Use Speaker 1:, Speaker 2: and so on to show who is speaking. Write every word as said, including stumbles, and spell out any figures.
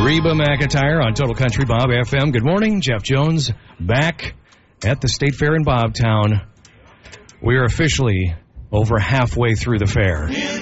Speaker 1: Reba McEntire on Total Country Bob F M. Good morning. Jeff Jones back at the State Fair in Bobtown. We are officially over halfway through the fair.